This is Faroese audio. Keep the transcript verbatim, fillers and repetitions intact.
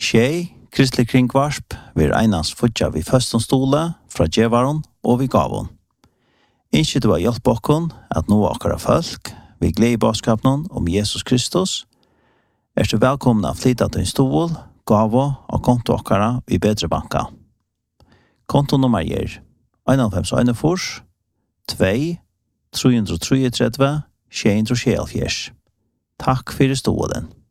Tjej, kristelig kringvarsp, vi einans futja vi førstom stole fra djevaron og vi gavon. Ikke du har hjelp okkon at nå akkara folk, vi gleder i baskapnen om Jesus Kristus, er du velkomna flytta til en stol, gavo og konto akkara i bedre banka. Kontonummer er en fem en fors, to, tre tre tre, sju tre sju. Takk for stolen.